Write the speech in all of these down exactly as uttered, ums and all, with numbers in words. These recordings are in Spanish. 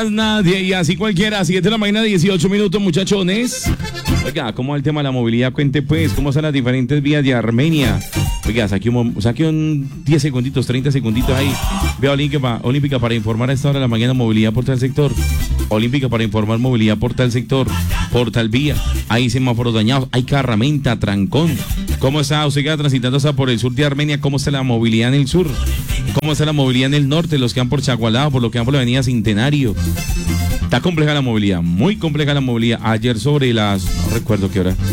más nadie y así cualquiera. siete de la mañana, dieciocho minutos, muchachones. Oiga, ¿cómo va el tema de la movilidad? Cuente pues, ¿cómo son las diferentes vías de Armenia? Oiga, saque un, saque un diez segunditos, treinta segunditos ahí. Vea Olímpica, Olímpica para informar a esta hora de la mañana movilidad por tal sector. Olímpica para informar movilidad por tal sector, por tal vía. Hay semáforos dañados, hay carramenta, trancón. ¿Cómo está? Usted queda transitando hasta por el sur de Armenia. ¿Cómo está la movilidad en el sur? ¿Cómo está la movilidad en el norte? Los que van por Chagualá, por los que van por la avenida Centenario. Está compleja la movilidad, muy compleja la movilidad. Ayer sobre las, no recuerdo qué hora,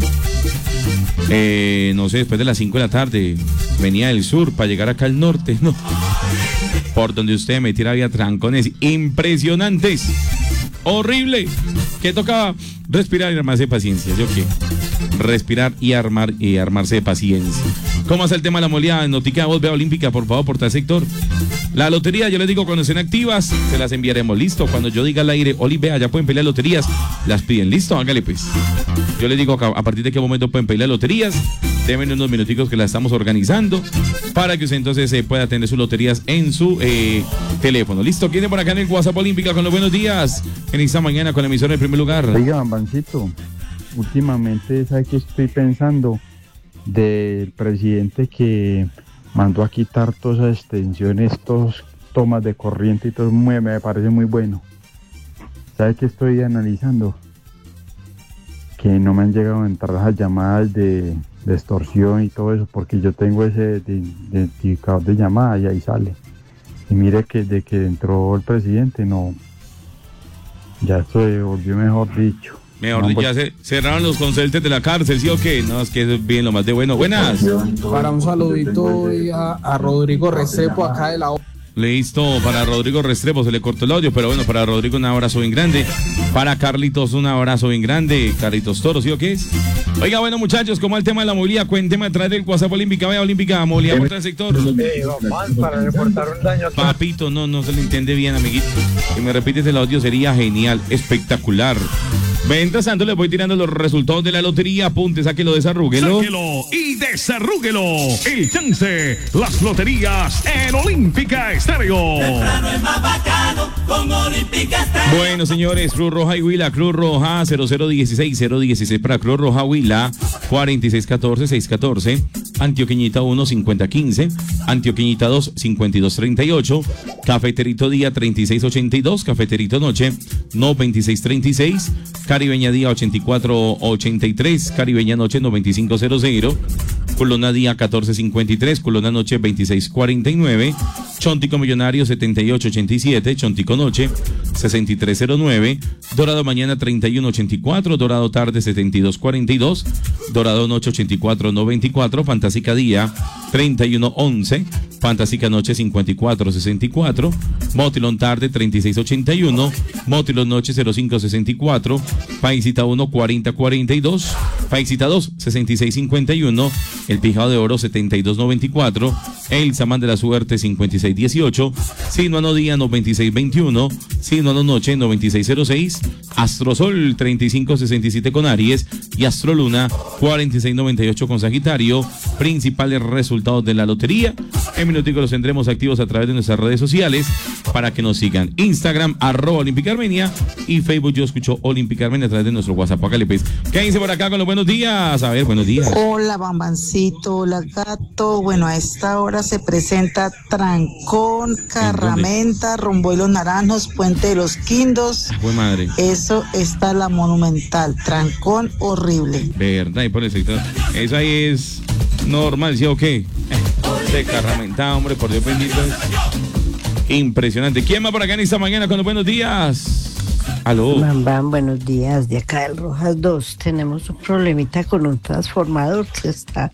eh, no sé, después de las cinco de la tarde, venía del sur para llegar acá al norte, no. Por donde usted me tira había trancones impresionantes, horrible, que tocaba respirar y armarse de paciencia. ¿Yo qué? Respirar y armar y armarse de paciencia. ¿Cómo hace el tema de la movilidad? Notica, voz, vea Olímpica, por favor, por tal sector. La lotería, yo les digo, cuando estén activas, se las enviaremos, listo. Cuando yo diga al aire, Oli, vea, ya pueden pelear loterías, las piden, listo, hágale pues. Yo les digo a partir de qué momento pueden pelear loterías, denme unos minuticos que las estamos organizando para que usted entonces eh, pueda tener sus loterías en su eh, teléfono. Listo, ¿quién es por acá en el WhatsApp Olímpica con los buenos días? En esta mañana con la emisora en primer lugar. Oiga, Bambancito, últimamente, ¿sabe qué estoy pensando? Del presidente que mandó a quitar todas esas extensiones, estos tomas de corriente y todo, muy, me parece muy bueno. ¿Sabe qué estoy analizando? Que no me han llegado a entrar las llamadas de, de extorsión y todo eso, porque yo tengo ese identificador de llamada y ahí sale. Y mire que desde que entró el presidente, no, ya esto se volvió, mejor dicho. Mejor dicho, ya se cerraron los consultes de la cárcel, ¿sí o qué? No, es que es bien lo más de bueno. Buenas. Para un saludito a, a Rodrigo Restrepo acá de la... Listo, para Rodrigo Restrepo se le cortó el audio, pero bueno, para Rodrigo un abrazo bien grande. Para Carlitos un abrazo bien grande. Carlitos Toro, ¿sí o qué es? Oiga, bueno muchachos, ¿cómo va el tema de la movilidad? Cuénteme a través del WhatsApp Olímpica, vea Olímpica, movilidad por el sector. Eh, vamos, para reportar un daño acá. Papito, no, no se le entiende bien, amiguito. Si me repites el audio sería genial, espectacular. Mientras tanto, les voy tirando los resultados de la lotería. Apunte, sáquelo, desarrúguelo. Sáquelo y desarrúguelo. El chance, las loterías en Olímpica Estéreo. Temprano es más bacano con Olímpica Estéreo. Bueno, señores, Cruz Roja y Huila. Cruz Roja cero cero dieciséis cero dieciséis para Cruz Roja Huila. cuarenta y seis catorce seiscientos catorce. Antioqueñita uno cincuenta quince. Antioqueñita dos cincuenta y dos treinta y ocho. Cafeterito Día treinta y seis ochenta y dos. Cafeterito Noche no veintiséis treinta y seis. Caribeña Día ochenta y cuatro ochenta y tres, Caribeña Noche noventa y cinco cero cero, Culona Día catorce cincuenta y tres, Culona Noche veintiséis cuarenta y nueve, Chontico Millonario setenta y ocho ochenta y siete, Chontico Noche sesenta y tres cero nueve, Dorado Mañana treinta y uno ochenta y cuatro, Dorado Tarde setenta y dos cuarenta y dos, Dorado Noche ochenta y cuatro noventa y cuatro, Fantástica Día treinta y uno once, Fantástica Noche cincuenta y cuatro sesenta y cuatro, Motilón Tarde treinta y seis ochenta y uno, Motilón Noche cero cinco sesenta y cuatro, Paisita uno cuarenta cuarenta y dos, Paisita dos sesenta y seis cincuenta y uno, El Pijado de Oro setenta y dos noventa y cuatro, El Samán de la Suerte cincuenta y seis dieciocho, Sinuano Día noventa y seis veintiuno, Sinuano Noche noventa y seis cero seis, Astrosol treinta y cinco sesenta y siete con Aries y Astroluna cuarenta y seis noventa y ocho con Sagitario. Principales resultados de la lotería. En minutico los tendremos activos a través de nuestras redes sociales para que nos sigan. Instagram, arroba Olímpica Armenia, y Facebook Yo Escucho Olímpica Armenia a través de nuestro WhatsApp. ¿Qué dice por acá con los buenos días? A ver, buenos días. Hola, Bambancito, hola, gato. Bueno, a esta hora se presenta trancón, carramenta, rumbo de los Naranjos, Puente de los Quindos. Fue madre. Eso está la Monumental, trancón horrible. Verdad, y por el sector. Eso ahí es normal, ¿sí o qué? De carramenta, hombre, por Dios bendito. Impresionante. ¿Quién va por acá en esta mañana con los buenos días? Aló. Bambam, buenos días. De acá del Rojas dos tenemos un problemita con un transformador que está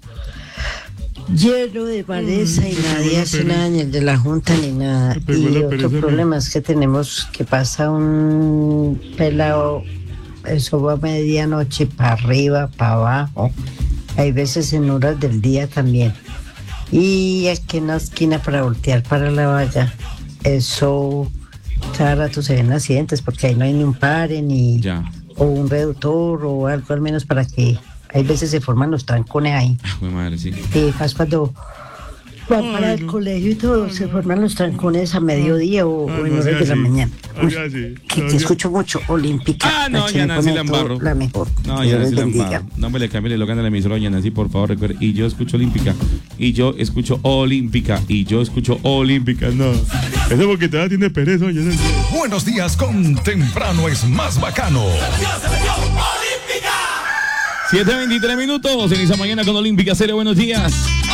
lleno de maleza y nadie hace nada, ni el de la Junta ni nada. Y otro problema es que tenemos que pasa un pelado, eso va a medianoche para arriba, para abajo. Hay veces en horas del día también. Y aquí en la esquina para voltear para la valla, eso cada rato se ven accidentes porque ahí no hay ni un pare ni ya. O un reductor o algo al menos para que hay veces se forman los trancones ahí. Muy madre, sí. Y más cuando van para el colegio y todo, se forman los trancones a mediodía o, o en horas de la mañana. Uy, que, que escucho mucho, Olímpica. Ah, no, ya Nancy la embarro. La mejor. No, ya Nancy la embarro. No me le cambie el eslogan de la emisora, doña Nancy, por favor, recuerde. Y yo escucho Olímpica. Y yo escucho Olímpica. Y yo escucho Olímpica. No. Eso porque todavía tiene pereza, doña Nancy. Buenos días con Temprano es más bacano. siete veintitrés minutos. En esa mañana con Olímpica. Cero, buenos días.